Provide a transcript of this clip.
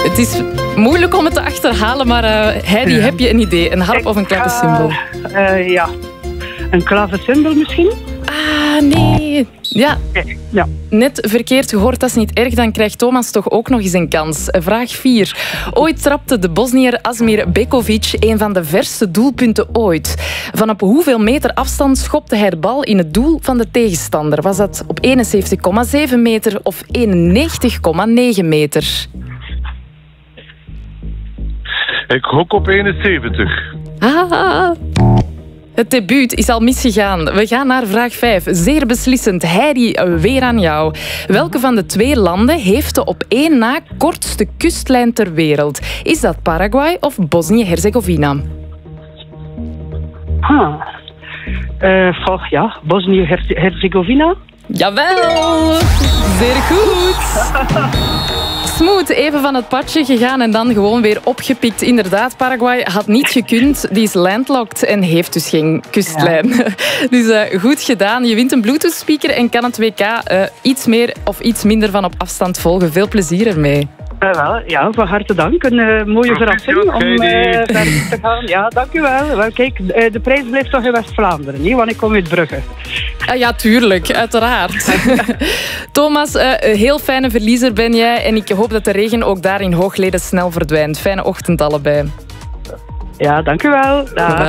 Het is moeilijk om het te achterhalen, maar Heidi, heb je een idee? Een harp of een klavecimbal? Ja, een klavecimbal misschien? Ah, nee. Ja. Ja. Net verkeerd gehoord, dat is niet erg. Dan krijgt Thomas toch ook nog eens een kans. Vraag 4. Ooit trapte de Bosniër Asmir Bekovic een van de verste doelpunten ooit. Van op hoeveel meter afstand schopte hij de bal in het doel van de tegenstander? Was dat op 71,7 meter of 91,9 meter? Ik gok op 71. Ah, het debuut is al misgegaan. We gaan naar vraag 5. Zeer beslissend. Heidi, weer aan jou. Welke van de twee landen heeft de op één na kortste kustlijn ter wereld? Is dat Paraguay of Bosnië-Herzegovina? Ja, Bosnië-Herzegovina. Jawel! Zeer goed! Smooth, even van het padje gegaan en dan gewoon weer opgepikt. Inderdaad, Paraguay had niet gekund. Die is landlocked en heeft dus geen kustlijn. Ja. Dus goed gedaan. Je wint een Bluetooth-speaker en kan het WK iets meer of iets minder van op afstand volgen. Veel plezier ermee. Ja, van harte dank. Een mooie verrassing om verder te gaan. Ja, dank u wel. Wel, kijk, de prijs blijft toch in West-Vlaanderen, niet? Want ik kom uit Brugge. Ja, tuurlijk. Uiteraard. Thomas, heel fijne verliezer ben jij. En ik hoop dat de regen ook daar in Hoogleden snel verdwijnt. Fijne ochtend allebei. Ja, dank u wel. Dag.